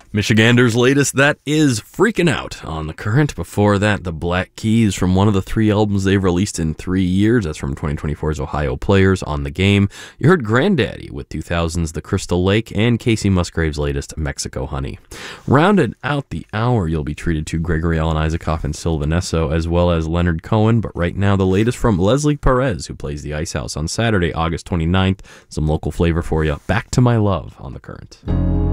Michigander's latest, that is Freaking Out on The Current. Before that, The Black Keys from one of the 3 albums they've released in 3 years. That's from 2024's Ohio Players, On the Game. You heard Granddaddy with 2000's The Crystal Lake and Casey Musgrave's latest, Mexico Honey. Rounded out the hour, you'll be treated to Gregory Alan Isaacoff and Sylvan Esso, as well as Leonard Cohen. But right now, the latest from Leslie Perez, who plays the Ice House on Saturday, August 29th. Some local flavor for you. Back to My Love on The Current.